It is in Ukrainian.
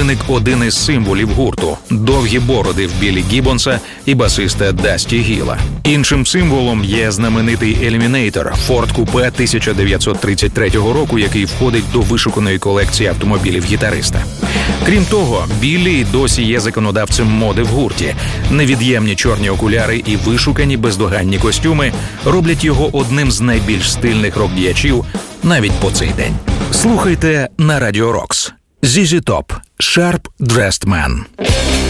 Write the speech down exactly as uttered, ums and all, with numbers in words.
виник один із символів гурту – довгі бороди в Біллі Гіббонса і басиста Дасті Гіла. Іншим символом є знаменитий Eliminator – Ford Coupe тисяча дев'ятсот тридцять третього року, який входить до вишуканої колекції автомобілів гітариста. Крім того, Біллі досі є законодавцем моди в гурті. Невід'ємні чорні окуляри і вишукані бездоганні костюми роблять його одним з найбільш стильних рок-діячів навіть по цей день. Слухайте на Радіо Рокс. зі зі Топ. Sharp Dressed Man.